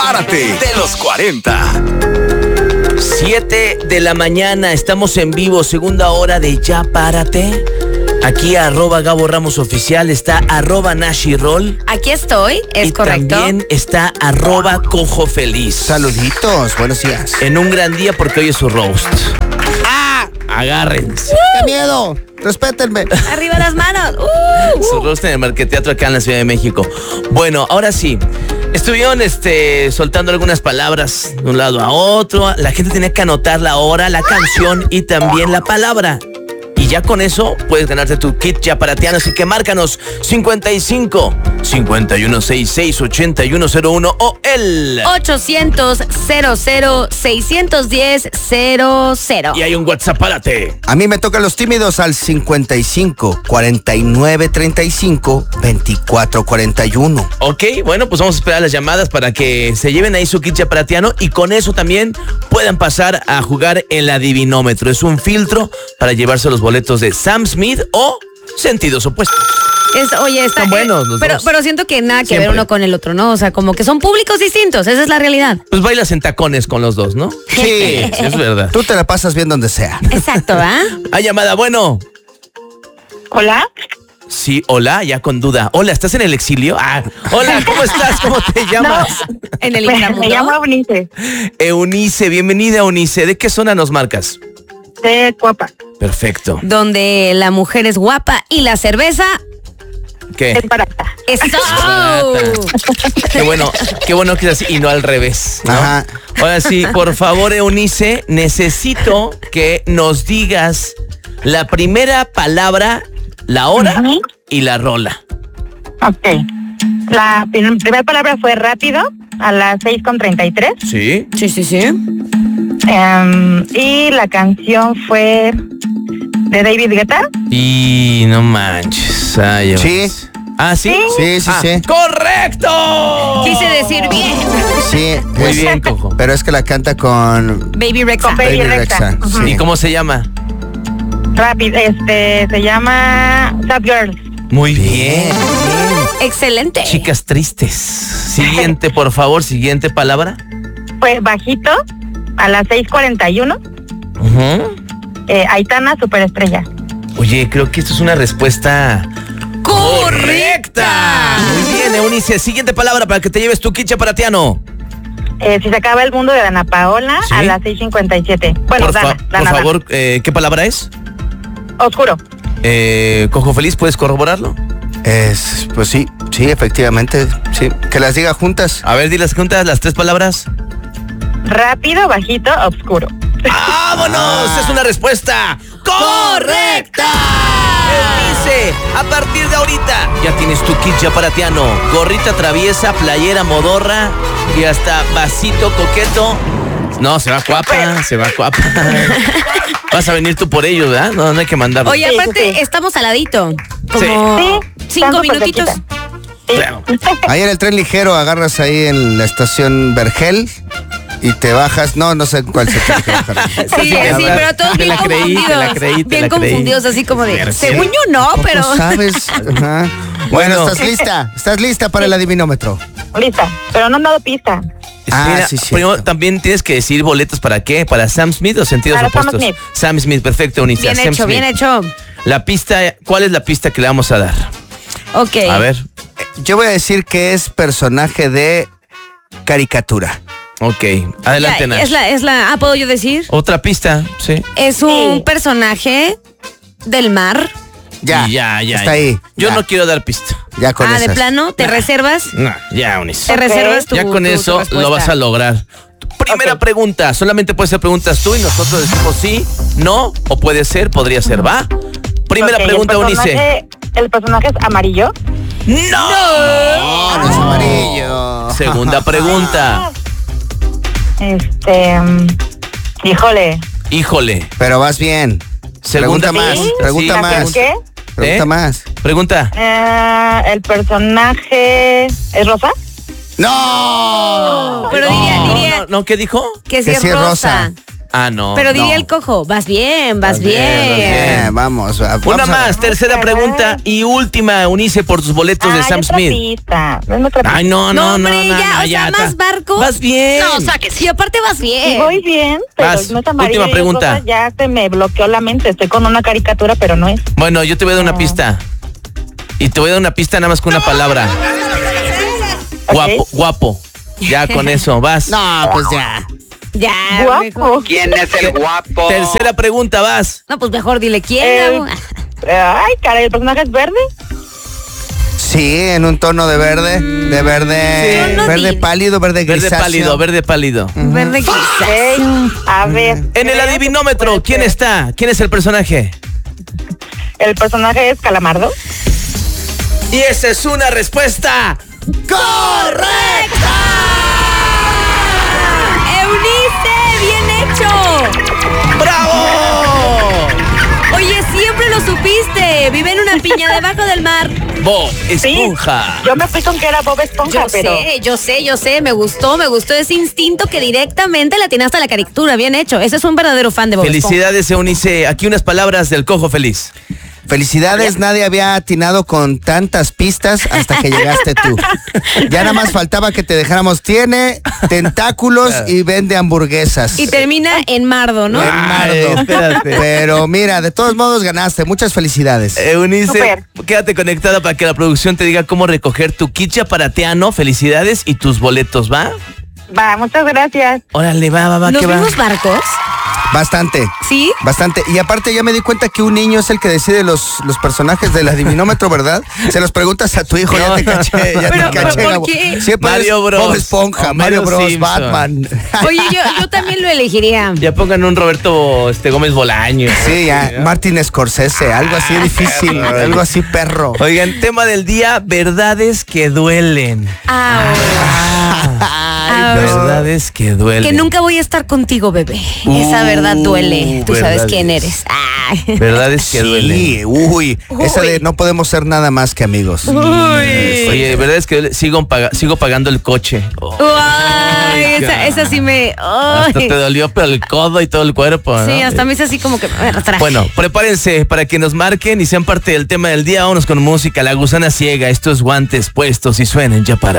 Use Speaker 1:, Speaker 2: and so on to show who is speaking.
Speaker 1: Párate de los 40.
Speaker 2: 7 de la mañana, estamos en vivo, segunda hora de Ya Párate. Aquí @Gabo Ramos Oficial, está @Nashirol.
Speaker 3: Aquí estoy, es correcto.
Speaker 2: También está @Cojo Feliz.
Speaker 4: Saluditos, buenos días.
Speaker 2: En un gran día porque hoy es su roast. Agárrense.
Speaker 4: ¡Qué miedo! Respétenme.
Speaker 3: Arriba las manos.
Speaker 2: Su roast en el Marqueteatro acá en la Ciudad de México. Bueno, ahora sí. Estuvieron soltando algunas palabras de un lado a otro. La gente tenía que anotar la hora, la canción y también la palabra. Y ya con eso puedes ganarte tu kit yaparateano. Así que márcanos 55 5166 8101 o el
Speaker 3: 800-00-610-00.
Speaker 2: Y hay un WhatsApp, párate.
Speaker 4: A mí me tocan los tímidos al 55 49 35 24 41.
Speaker 2: Ok, bueno, pues vamos a esperar las llamadas para que se lleven ahí su kit yaparateano y con eso también puedan pasar a jugar el adivinómetro. Es un filtro para llevarse los boletos de Sam Smith o Sentidos Opuestos.
Speaker 3: Oye, está
Speaker 2: Son buenos los dos.
Speaker 3: pero siento que nada que
Speaker 2: Siempre.
Speaker 3: ver uno con el otro, ¿no? O sea, como que son públicos distintos, esa es la realidad.
Speaker 2: Pues bailas en tacones con los dos, ¿no? Sí, es verdad.
Speaker 4: Tú te la pasas bien donde sea.
Speaker 3: Exacto, ¿ah?
Speaker 2: Hay llamada, bueno.
Speaker 5: Hola.
Speaker 2: Sí, hola, ya con duda. Hola, ¿estás en el exilio? Hola, ¿cómo estás? ¿Cómo te llamas?
Speaker 3: En el
Speaker 5: Me
Speaker 3: inframundo.
Speaker 5: llamo Eunice,
Speaker 2: Eunice, bienvenida Eunice. ¿De qué zona nos marcas?
Speaker 5: de Cuapa.
Speaker 2: Perfecto.
Speaker 3: Donde la mujer es guapa y la cerveza
Speaker 2: ¿Qué?
Speaker 5: Es barata.
Speaker 3: ¡eso!
Speaker 2: Qué bueno que es así y no al revés, ¿no?
Speaker 4: Ajá.
Speaker 2: Ahora sí, por favor, Eunice, necesito que nos digas la primera palabra, la hora
Speaker 5: Ujú.
Speaker 2: y la rola.
Speaker 5: Ok. La primera palabra fue rápido, a las 6:33.
Speaker 2: ¿Sí?
Speaker 3: Sí, sí, sí.
Speaker 5: Y la canción fue de David Guetta.
Speaker 2: Y no manches. Ay,
Speaker 4: Sí.
Speaker 2: ¿Ah, sí?
Speaker 4: Sí, sí, sí.
Speaker 2: ¡Correcto!
Speaker 3: Quise decir bien.
Speaker 4: Sí.
Speaker 2: Muy bien, Cojo.
Speaker 4: Pero es que la canta con
Speaker 3: Baby Rexa.
Speaker 5: Con Baby Rexa. Ujú.
Speaker 2: ¿Y cómo se llama?
Speaker 5: Rápido, se llama Sad Girls.
Speaker 2: Muy bien.
Speaker 3: Excelente.
Speaker 2: Chicas tristes. Siguiente, por favor, siguiente palabra.
Speaker 5: Fue bajito, a las 6:41.
Speaker 2: Ujú.
Speaker 5: Aitana, Superestrella.
Speaker 2: Oye, creo que esto es una respuesta correcta. Muy bien, Eunice. Siguiente palabra para que te lleves tu kit yaparateano.
Speaker 5: Si se acaba el mundo, de Dana Paola,
Speaker 2: ¿Sí?
Speaker 5: a las 6:57. Bueno,
Speaker 2: Por
Speaker 5: Dana,
Speaker 2: por favor, ¿qué palabra es?
Speaker 5: Oscuro.
Speaker 2: Cojo Feliz, ¿puedes corroborarlo?
Speaker 4: Pues sí, efectivamente, sí. Que las diga juntas.
Speaker 2: A ver, dilas juntas las tres palabras.
Speaker 5: Rápido, bajito, oscuro.
Speaker 2: ¡Vámonos! Es una respuesta correcta. Eunice, a partir de ahorita ya tienes tu kit yaparateano. Gorrita traviesa, playera modorra y hasta vasito coqueto. No, se va guapa, se va guapa. Vas a venir tú por ellos, ¿verdad? No hay que mandarlo.
Speaker 3: Oye,
Speaker 5: Sí,
Speaker 3: aparte,
Speaker 5: sí.
Speaker 3: estamos al ladito. Como
Speaker 5: Sí,
Speaker 3: 5
Speaker 5: tanto
Speaker 3: minutitos.
Speaker 5: cerquita. Sí.
Speaker 2: Claro.
Speaker 4: Ahí en el tren ligero agarras ahí en la estación Vergel y te bajas. No sé cuál se tiene que bajar.
Speaker 3: Sí, pero todos
Speaker 2: Te
Speaker 3: bien
Speaker 2: la creí,
Speaker 3: confundidos.
Speaker 2: te la creí, te
Speaker 3: bien
Speaker 2: la creí.
Speaker 3: confundidos, así como de,
Speaker 2: Pero sí.
Speaker 3: según yo no, pero...
Speaker 4: ¿Cómo sabes? Ajá. Bueno,
Speaker 2: Bueno.
Speaker 4: ¿estás lista para el adivinómetro?
Speaker 5: Lista, pero no han dado pista.
Speaker 2: Espera,
Speaker 4: sí,
Speaker 2: primero
Speaker 4: cierto.
Speaker 2: también tienes que decir boletos para qué, para Sam Smith o Sentidos
Speaker 5: Para Sam
Speaker 2: Opuestos.
Speaker 5: Smith.
Speaker 2: Sam Smith, perfecto, Eunice.
Speaker 3: Bien
Speaker 2: Sam
Speaker 3: hecho,
Speaker 2: Smith.
Speaker 3: bien hecho.
Speaker 2: La pista, ¿cuál es la pista que le vamos a dar?
Speaker 3: Ok.
Speaker 2: A ver,
Speaker 4: Yo voy a decir que es personaje de caricatura.
Speaker 2: ok, adelante, Nash.
Speaker 3: ¿puedo yo decir?
Speaker 2: Otra pista, sí.
Speaker 3: Es un personaje del mar.
Speaker 4: Ya,
Speaker 2: Y ya.
Speaker 4: está ahí.
Speaker 2: Yo
Speaker 4: ya,
Speaker 2: no quiero dar pista.
Speaker 4: ya con
Speaker 3: ¿de
Speaker 4: esas.
Speaker 3: plano? ¿Te reservas?
Speaker 2: No, ya, Eunice.
Speaker 3: ¿Te reservas tu
Speaker 2: Ya con
Speaker 3: tu
Speaker 2: eso
Speaker 3: respuesta?
Speaker 2: lo vas a lograr. Primera pregunta, solamente puedes hacer preguntas tú y nosotros decimos sí, no, o puede ser, podría ser, ¿va? Primera
Speaker 5: Ok,
Speaker 2: pregunta, Eunice.
Speaker 5: El personaje es amarillo.
Speaker 2: ¡No!
Speaker 4: No es amarillo.
Speaker 2: Segunda pregunta.
Speaker 5: Híjole.
Speaker 2: Híjole.
Speaker 4: Pero vas bien.
Speaker 2: Segunda
Speaker 4: Pregunta más.
Speaker 5: ¿Sí?
Speaker 4: Pregunta
Speaker 5: ¿La
Speaker 4: más.
Speaker 5: qué?
Speaker 4: Pregunta
Speaker 2: ¿Eh?
Speaker 4: más.
Speaker 2: Pregunta.
Speaker 5: El personaje es rosa.
Speaker 4: ¡No!
Speaker 3: Pero diría
Speaker 2: No, ¿qué dijo?
Speaker 3: que sí
Speaker 4: Que
Speaker 3: es
Speaker 4: sí es
Speaker 3: rosa.
Speaker 4: rosa.
Speaker 2: Ah, no.
Speaker 3: Pero diría
Speaker 4: no.
Speaker 3: el cojo, vas bien.
Speaker 4: Vamos.
Speaker 2: Una
Speaker 4: vamos a
Speaker 2: más,
Speaker 4: ver.
Speaker 2: tercera
Speaker 5: caray.
Speaker 2: pregunta y última, Eunice, por tus boletos de Sam
Speaker 5: otra
Speaker 2: Smith.
Speaker 5: pista. Dame otra pista.
Speaker 2: Ay, no,
Speaker 3: hombre, ya, más barcos.
Speaker 2: Vas bien.
Speaker 3: No, o sea, que sí, aparte vas
Speaker 5: Y
Speaker 3: bien.
Speaker 5: voy bien, pero
Speaker 2: Vas,
Speaker 5: no es amarillo.
Speaker 2: última
Speaker 5: y
Speaker 2: pregunta.
Speaker 5: rosa, ya se me bloqueó la mente. Estoy con una caricatura, pero no es.
Speaker 2: Bueno, yo te voy a dar una pista. Y te voy a dar una pista nada más con una palabra. Guapo, guapo. Ya con eso, vas.
Speaker 4: No, pues ya.
Speaker 3: Ya,
Speaker 5: Guapo.
Speaker 3: mejor.
Speaker 6: ¿Quién es el guapo?
Speaker 2: Tercera pregunta, vas.
Speaker 3: No, pues mejor dile quién.
Speaker 5: Ay, caray, ¿el personaje es verde?
Speaker 4: Sí, en un tono de verde. De verde.
Speaker 3: Sí.
Speaker 4: Verde pálido, verde
Speaker 2: Verde
Speaker 4: grisáceo.
Speaker 2: pálido, verde pálido.
Speaker 3: Verde grisáceo.
Speaker 5: Ok, a ver.
Speaker 2: En el
Speaker 5: creo que
Speaker 2: adivinómetro,
Speaker 5: puede
Speaker 2: ¿quién
Speaker 5: ser.
Speaker 2: está? ¿Quién es el personaje?
Speaker 5: El personaje es Calamardo.
Speaker 2: Y esa es una respuesta.
Speaker 3: Eunice, bien hecho.
Speaker 2: ¡Bravo!
Speaker 3: Oye, siempre lo supiste. Vive en una piña debajo del mar.
Speaker 2: Bob
Speaker 5: Sí,
Speaker 2: Esponja.
Speaker 5: yo me fui con que era Bob Esponja, pero...
Speaker 3: Yo sé. Me gustó ese instinto que directamente le atinaste a la caricatura. Bien hecho. Ese es un verdadero fan de Bob Esponja.
Speaker 2: Felicidades, Eunice. Aquí unas palabras del cojo feliz.
Speaker 4: Felicidades, nadie había atinado con tantas pistas hasta que llegaste tú. Ya nada más faltaba que te dejáramos. Tiene tentáculos y vende hamburguesas.
Speaker 3: Y termina en Mardo, ¿no?
Speaker 4: En Mardo.
Speaker 2: espérate.
Speaker 4: Pero mira, de todos modos ganaste. Muchas felicidades.
Speaker 2: Eunice,
Speaker 5: Súper.
Speaker 2: quédate conectada para que la producción te diga cómo recoger tu kit chaparatiano. Felicidades y tus boletos, ¿va?
Speaker 5: Va, muchas gracias.
Speaker 2: Órale, va,
Speaker 3: ¿Nos
Speaker 2: que va.
Speaker 3: vimos barcos?
Speaker 4: Bastante.
Speaker 3: ¿Sí?
Speaker 4: Bastante. Y aparte ya me di cuenta que un niño es el que decide los personajes del adivinómetro, ¿verdad? Se los preguntas a tu hijo, ya te caché, ya
Speaker 3: Pero,
Speaker 4: te caché.
Speaker 3: ¿por
Speaker 4: Gabo.
Speaker 3: qué?
Speaker 4: Siempre
Speaker 2: Mario
Speaker 4: es
Speaker 2: Bros.
Speaker 4: Bob Esponja,
Speaker 2: Homero
Speaker 4: Mario Bros,
Speaker 2: Simpson.
Speaker 4: Batman.
Speaker 3: Oye, yo también lo elegiría.
Speaker 2: Ya pongan un Roberto Gómez Bolaño.
Speaker 4: Sí, ya, Martin Scorsese, algo así difícil, algo así perro.
Speaker 2: Oigan, tema del día, verdades que duelen. Verdades que duelen.
Speaker 3: Que nunca voy a estar contigo, bebé. Esa verdad duele. Tú sabes
Speaker 2: verdades.
Speaker 3: quién eres. Ay.
Speaker 2: Verdades que duelen.
Speaker 4: Sí, esa de no podemos ser nada más que amigos.
Speaker 2: Oye, verdades que duelen. Sigo pagando el coche.
Speaker 3: Ay, esa sí me...
Speaker 2: Hasta
Speaker 3: Ay.
Speaker 2: te dolió pero el codo y todo el cuerpo, ¿no?
Speaker 3: Sí, hasta me hizo así como que me retraje.
Speaker 2: Bueno, prepárense para que nos marquen y sean parte del tema del día. Vámonos con música. La gusana ciega. Estos guantes puestos y suenen ya para...